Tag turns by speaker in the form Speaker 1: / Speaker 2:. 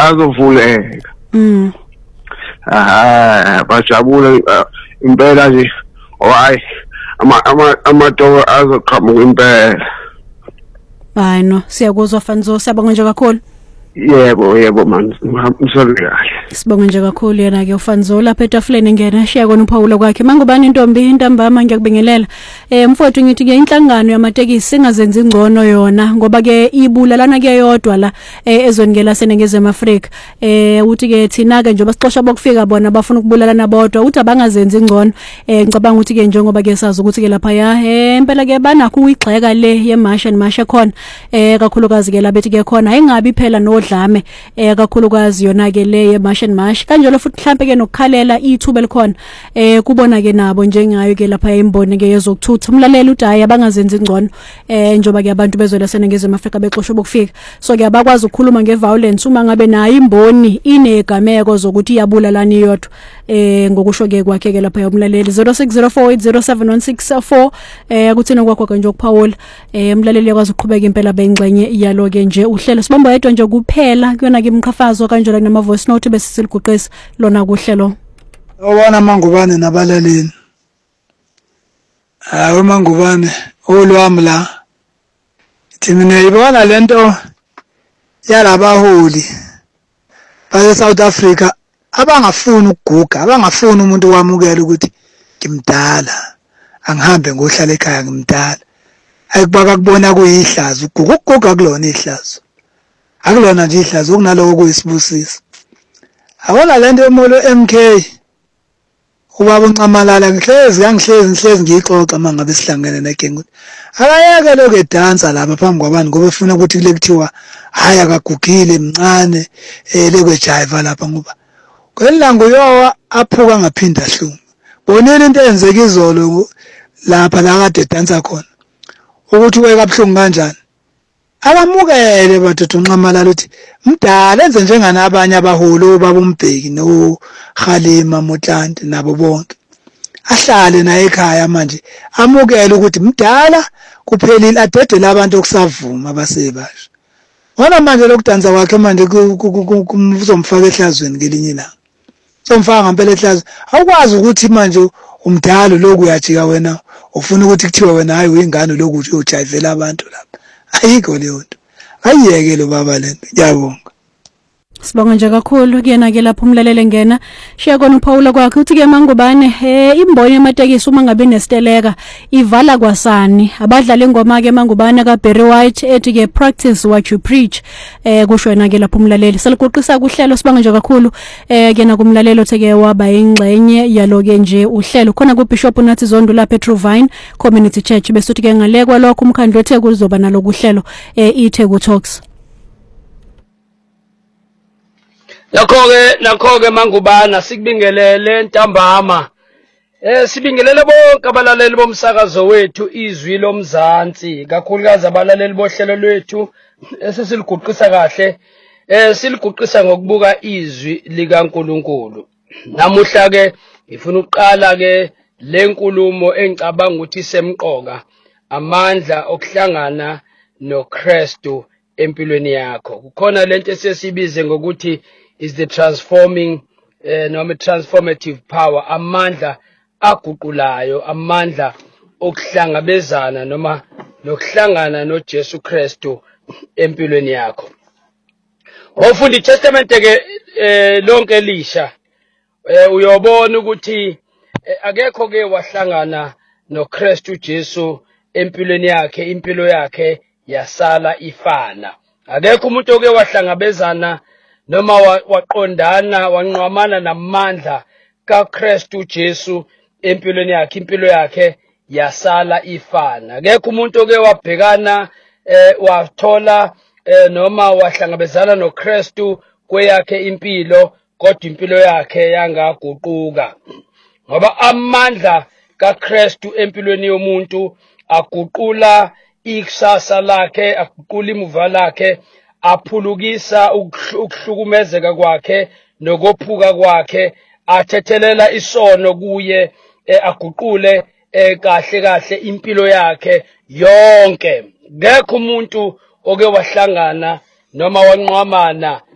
Speaker 1: azovuleka. Bajabule impela nje. Hayi amadoko azoqhamuka impela.
Speaker 2: Hayi no, siyakuzwa Fanzo, siyabonga nje kakhulu.
Speaker 1: Yebo man, msole kahle.
Speaker 2: Sibonga nje kakhulu yena ke uFanzo lapha etafuleni ngena shiya kona uPaula kwakhe. Mangubani intombi intambama ngiyakubingelela. Mfowethu ngithi ke inhlangano yamatekisi singazenza ingcono yona ngoba ke ibulalana ke yodwa la ezweni ke laseNingizimu Afrika. Uthi ke thina ke njengoba sixosha bokufika bona bafuna ukubulalana bodwa uthi abangazenza ingcono. Ngicabanga ukuthi ke njengoba ke sazi ukuthi ke lapha ya impela ke banakho uyigxeka le yemasha nemasha khona. Kakhulukazi ke labethi ke khona ayingabi phela nodlame kakhulukazi yona ke le yemasha nemasha kanjalo futhi mhlambe ke nokukhalela ithuba elikhona kubona ke nabo njengayo ke lapha imboni ke yezokuthutha umlaleli uthi hayi abangazenza ingcono njoba ke abantu bezwe laseNingizimu Afrika bexoshwe bokufika so ke abakwazi ukukhuluma ngeviolence uma ngabe nayo imboni inegameko zokuthi iyabulalana iyodwa ngokusho ke kwakhe ke lapha umlaleli 0604807164 kuthina kwakho nje ukuphawula umlaleli yakwazi ukuqhubeka impela bengxenye iyalo ke nje uhlelo sibamba yedwa nje kuphela kuyona ke imqhafazo kanjalo nama voice note bese siliguqisa lona kuhlelo
Speaker 3: Owona Mangubane nabalaleli hayi Mangubane olwami la thina ibona lento yalabaholi base South Africa abangafuni ukuguga abangafuni umuntu wamukela ukuthi ngimdala angihambe ngohlala ekhaya ngimdala ayikubaka kubona kuyihlazo ukuguga kulona ihlazo akulona nje ihlazo kunaloko kuyisibusiso awona lento yomolo MK ubaba uNcamalala ngihlezi ngixoxa mangabe sihlangene negengu akayeke lokho edansa lapha phambi kwabantu ngoba efuna ukuthi kule kuthiwa hayi akagugile mncane lekwe jive lapha ngoba kwelanga uyowa aphuka ngaphinda hluma bonini into eyenzeka izolo lapha la kade edansa khona ukuthi weka abhlungu kanjani abamukele bathatha uNcamalala uthi mdala enze njengana abanye abaholi obaba uMbheki no Khalima Motlanthe nabo bonke ahlale naye ekhaya manje amukele ukuthi mdala kuphelile adedele abantu okusavuma abasebasha wona manje lokudansa kwakhe manje kuzomfaka ehlazweni ngelinye ilanga somfaka ngempela ehlazo awukwazi ukuthi manje umdala lokhu uyajika wena ufuna ukuthi kuthiwa wena hayi uyingane lokhu ujayivela abantu lapha ayikho leyo nto ayiyeke lo baba lento ngiyabonga
Speaker 2: Sibonga nje kakhulu kuyena ke lapho umlalele ngena shiya kona uPaula kwakhe uthi ke Mangubane imboni yamatekisi uma ngabe nesiteleka ivala kwasani abadlala ingoma ke Mangubane ka Barry White ethi ke practice what you preach kusho yena ke lapho umlaleli seliguqisa kuhlelo sibonga nje kakhulu kuyena kumlalelo theke waba ingxenye yaloke nje uhlelo khona ku Bishop Nathi Zondo la Petrovine Community Church bese uthi ke ngalekwa lokho umkhandlo ethe kuzoba nalo kuhlelo iTheku Talks
Speaker 4: Nakho-ke Mangubana sikubingelele ntambama sibingelele bonke abalaleli bomsakazo wethu izwi lomzansi kakhulukazi abalaleli bohlelo lwethu esisiliguqisa kahle siliguqisa ngokubuka izwi likaNkuluNkulu namuhla ke ngifuna ukuqala ke lenkulumo engicabanga ukuthi semqoka amandla okuhlangana noKristu empilweni yakho kukhona lento esesibize ngokuthi is the transforming noma transformative power amandla aguqulayo amandla okuhlangabezana noma nokuhlangana noJesu Kristu empilweni yakho ofunda iTestament ke lonke elisha uyobona ukuthi akekho ke wahlangana noKristu Jesu empilweni yakhe impilo yakhe yasala ifana akekho umuntu oke wahlangabezana noma waqondana wanqwamana namandla kaKristu Jesu empilweni yakhe impilo yakhe yasala ifana akekho umuntu oke wabhekana wathola noma wahlangabezana noKristu kweyakhe impilo kodwa impilo yakhe yangaguquka ngoba amandla kaKristu empilweni yomuntu aguqula ikusasa lakhe aguqula imuva lakhe aphulukisa ukuhlukumezeka kwakhe nokophuka kwakhe athethelela isono kuye aguqule kahle impilo yakhe yonke ngekho umuntu oke wahlangana noma wanqwamana